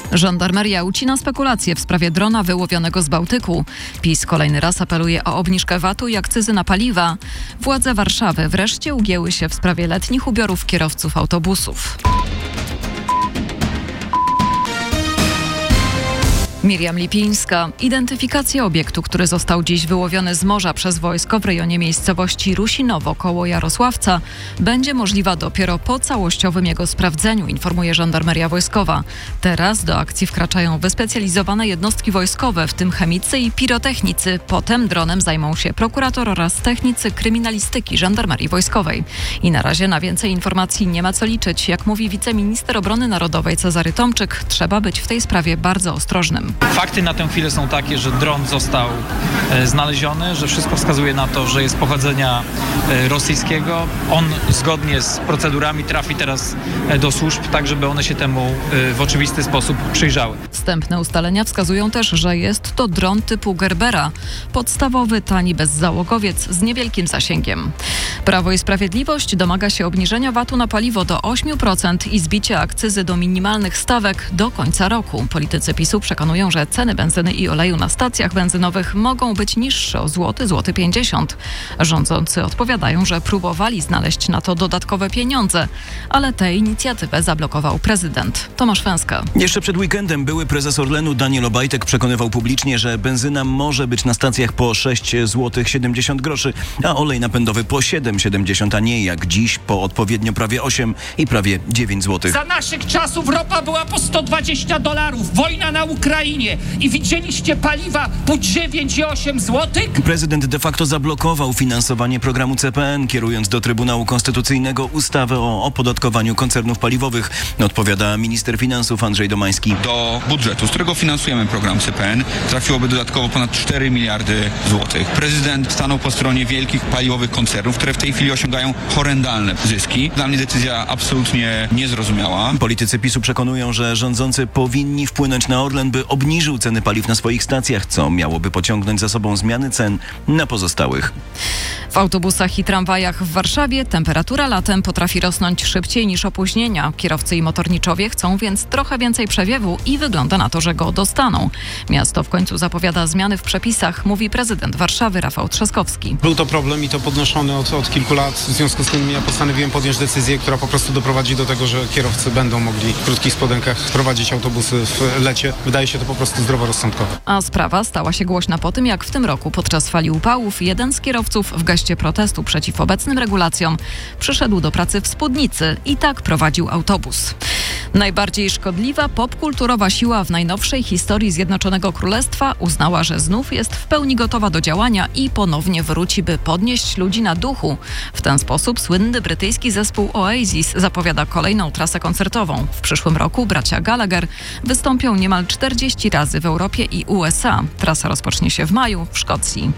Żandarmeria ucina spekulacje w sprawie drona wyłowionego z Bałtyku. PiS kolejny raz apeluje o obniżkę VAT-u i akcyzy na paliwa. Władze Warszawy wreszcie ugięły się w sprawie letnich ubiorów kierowców autobusów. Miriam Lipińska. Identyfikacja obiektu, który został dziś wyłowiony z morza przez wojsko w rejonie miejscowości Rusinowo koło Jarosławca, będzie możliwa dopiero po całościowym jego sprawdzeniu, informuje Żandarmeria Wojskowa. Teraz do akcji wkraczają wyspecjalizowane jednostki wojskowe, w tym chemicy i pirotechnicy. Potem dronem zajmą się prokurator oraz technicy kryminalistyki Żandarmerii Wojskowej. I na razie na więcej informacji nie ma co liczyć. Jak mówi wiceminister obrony narodowej Cezary Tomczyk, trzeba być w tej sprawie bardzo ostrożnym. Fakty na tę chwilę są takie, że dron został znaleziony, że wszystko wskazuje na to, że jest pochodzenia rosyjskiego. On zgodnie z procedurami trafi teraz do służb, tak żeby one się temu w oczywisty sposób przyjrzały. Wstępne ustalenia wskazują też, że jest to dron typu Gerbera. Podstawowy, tani bezzałogowiec z niewielkim zasięgiem. Prawo i Sprawiedliwość domaga się obniżenia VAT-u na paliwo do 8% i zbicia akcyzy do minimalnych stawek do końca roku. Politycy PiS-u przekonują, że ceny benzyny i oleju na stacjach benzynowych mogą być niższe o złoty 50. Rządzący odpowiadają, że próbowali znaleźć na to dodatkowe pieniądze, ale tę inicjatywę zablokował prezydent. Tomasz Węska. Jeszcze przed weekendem były prezes Orlenu Daniel Obajtek przekonywał publicznie, że benzyna może być na stacjach po 6,70 zł, a olej napędowy po 7,70, a nie jak dziś po odpowiednio prawie 8 i prawie 9 zł. Za naszych czasów ropa była po $120, wojna na Ukrainie i widzieliście paliwa po 9,8 zł? Prezydent de facto zablokował finansowanie programu CPN, kierując do Trybunału Konstytucyjnego ustawę o opodatkowaniu koncernów paliwowych, odpowiada minister finansów Andrzej Domański. Do budżetu, z którego finansujemy program CPN, trafiłoby dodatkowo ponad 4 miliardy złotych. Prezydent stanął po stronie wielkich paliwowych koncernów, które w tej chwili osiągają horrendalne zyski. Dla mnie decyzja absolutnie niezrozumiała. Politycy PiS-u przekonują, że rządzący powinni wpłynąć na Orlen, by obniżył ceny paliw na swoich stacjach, co miałoby pociągnąć za sobą zmiany cen na pozostałych. W autobusach i tramwajach w Warszawie temperatura latem potrafi rosnąć szybciej niż opóźnienia. Kierowcy i motorniczowie chcą więc trochę więcej przewiewu i wygląda na to, że go dostaną. Miasto w końcu zapowiada zmiany w przepisach, mówi prezydent Warszawy Rafał Trzaskowski. Był to problem i to podnoszony od kilku lat. W związku z tym ja postanowiłem podjąć decyzję, która po prostu doprowadzi do tego, że kierowcy będą mogli w krótkich spodenkach prowadzić autobusy w lecie. Wydaje się to po prostu zdroworozsądkowe. A sprawa stała się głośna po tym, jak w tym roku podczas fali upałów jeden z kierowców w geście protestu przeciw obecnym regulacjom przyszedł do pracy w spódnicy i tak prowadził autobus. Najbardziej szkodliwa popkulturowa siła w najnowszej historii Zjednoczonego Królestwa uznała, że znów jest w pełni gotowa do działania i ponownie wróci, by podnieść ludzi na duchu. W ten sposób słynny brytyjski zespół Oasis zapowiada kolejną trasę koncertową. W przyszłym roku bracia Gallagher wystąpią niemal 40 razy w Europie i USA. Trasa rozpocznie się w maju w Szkocji.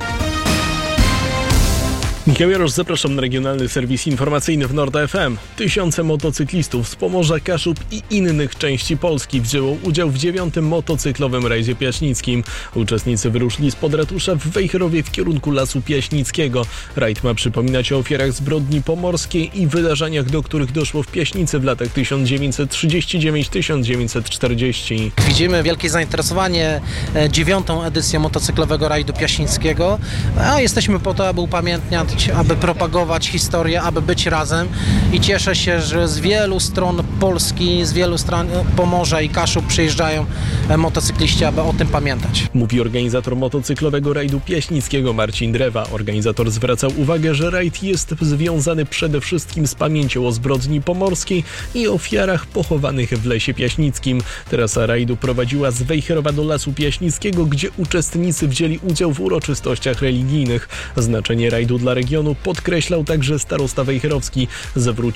Michał Jarosz, zapraszam na regionalny serwis informacyjny w Nord FM. Tysiące motocyklistów z Pomorza, Kaszub i innych części Polski wzięło udział w 9. motocyklowym rajdzie piaśnickim. Uczestnicy wyruszyli spod ratusza w Wejherowie w kierunku Lasu Piaśnickiego. Rajd ma przypominać o ofiarach zbrodni pomorskiej i wydarzeniach, do których doszło w Piaśnicy w latach 1939-1940. Widzimy wielkie zainteresowanie 9. edycją motocyklowego rajdu piaśnickiego, a jesteśmy po to, aby upamiętniać, aby propagować historię, aby być razem i cieszę się, że z wielu stron Polski, z wielu stron Pomorza i Kaszub przyjeżdżają motocykliści, aby o tym pamiętać. Mówi organizator motocyklowego rajdu piaśnickiego Marcin Drewa. Organizator zwracał uwagę, że rajd jest związany przede wszystkim z pamięcią o zbrodni pomorskiej i ofiarach pochowanych w Lesie Piaśnickim. Trasa rajdu prowadziła z Wejherowa do Lasu Piaśnickiego, gdzie uczestnicy wzięli udział w uroczystościach religijnych. Znaczenie rajdu dla regionu podkreślał także starosta wejherowski.